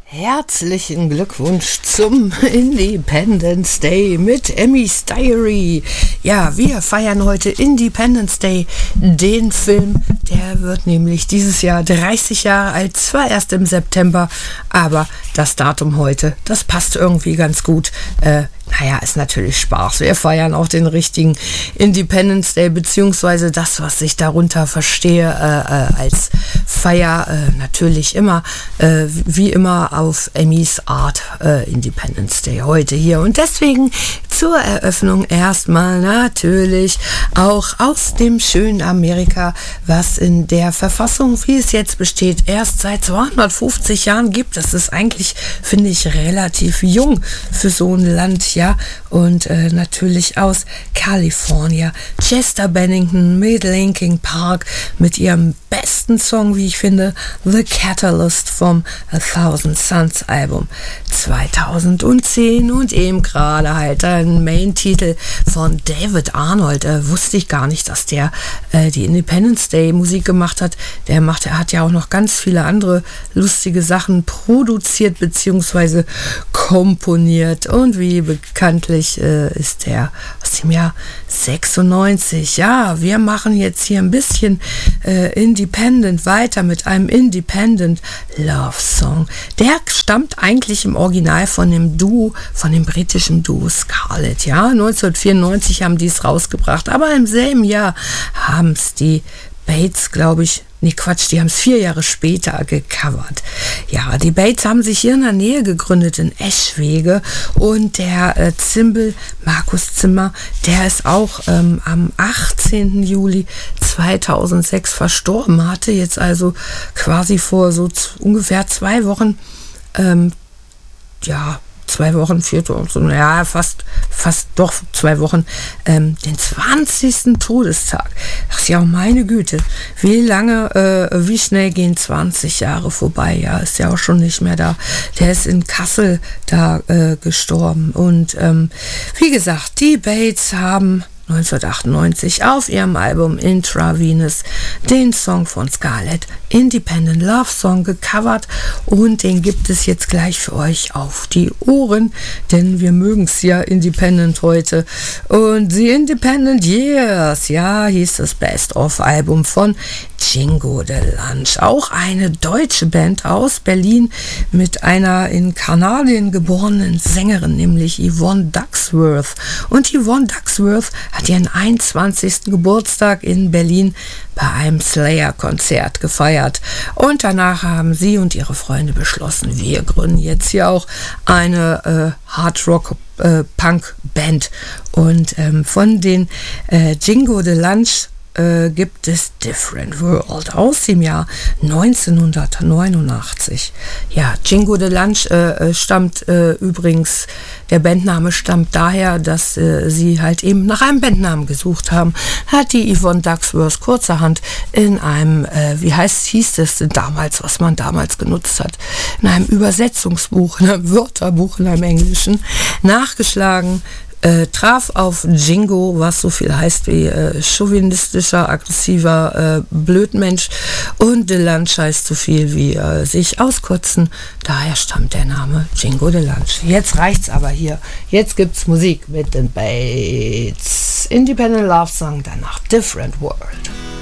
Herzlichen Glückwunsch zum Independence Day mit Emmy's Diary. Ja, wir feiern heute Independence Day, den Film. Der wird nämlich dieses Jahr 30 Jahre alt, zwar erst im September, aber das Datum heute, das passt irgendwie ganz gut. Ist natürlich Spaß. Wir feiern auch den richtigen Independence Day, beziehungsweise das, was ich darunter verstehe, als Feier, natürlich immer, wie immer auf Emmys Art, Independence Day heute hier. Und deswegen zur Eröffnung erstmal natürlich auch aus dem schönen Amerika, was in der Verfassung, wie es jetzt besteht, erst seit 250 Jahren gibt. Das ist eigentlich, finde ich, relativ jung für so ein Land, ja. Und natürlich aus California. Chester Bennington mit Linkin Park mit ihrem besten Song, wie ich finde, The Catalyst vom A Thousand Suns Album 2010 und eben gerade halt ein Main-Titel von David Arnold. Wusste ich gar nicht, dass der die Independence Day Musik gemacht hat. Er hat ja auch noch ganz viele andere lustige Sachen produziert bzw. komponiert, und wie bekanntlich ist er aus dem Jahr 96. Ja, wir machen jetzt hier ein bisschen Independent weiter mit einem Independent Love Song. Der stammt eigentlich im Original von dem britischen Duo Scarlett. Ja, 1994 haben die es rausgebracht, aber im selben Jahr haben es die Bates, glaube ich, die haben es 4 Jahre später gecovert. Ja, die Bates haben sich hier in der Nähe gegründet, in Eschwege, und der Zimbel Markus Zimmer, der ist auch am 18. Juli 2006 verstorben, hatte jetzt also quasi vor so ungefähr 2 Wochen, 2 Wochen, 4 und so, ja, fast doch 2 Wochen, den 20. Todestag. Ach ja, meine Güte, wie schnell gehen 20 Jahre vorbei? Ja, ist ja auch schon nicht mehr da. Der ist in Kassel da gestorben. Und wie gesagt, die Bates haben 1998 auf ihrem Album Intravenous den Song von Scarlett, Independent Love Song, gecovert, und den gibt es jetzt gleich für euch auf die Ohren, denn wir mögen es ja Independent heute. Und The Independent Years, ja, hieß das Best-of-Album von Jingo Delange, auch eine deutsche Band aus Berlin mit einer in Kanadien geborenen Sängerin, nämlich Yvonne Ducksworth. Und Yvonne Ducksworth hat ihren 21. Geburtstag in Berlin bei einem Slayer-Konzert gefeiert. Und danach haben sie und ihre Freunde beschlossen, wir gründen jetzt hier auch eine Hard-Rock-Punk-Band. Und von den Jingo Delange gibt es Different World aus dem Jahr 1989. Ja, Jingo Delange stammt übrigens, der Bandname stammt daher, dass sie halt eben nach einem Bandnamen gesucht haben. Hat die Yvonne Ducksworth kurzerhand in einem, hieß es denn damals, was man damals genutzt hat, in einem Übersetzungsbuch, in einem Wörterbuch, in einem Englischen, nachgeschlagen, traf auf Jingo, was so viel heißt wie chauvinistischer, aggressiver Blödmensch, und Delange heißt so viel wie sich auskotzen. Daher stammt der Name Jingo Delange. Jetzt reicht's aber hier. Jetzt gibt's Musik mit den Bates. Independent Love Song, danach Different World.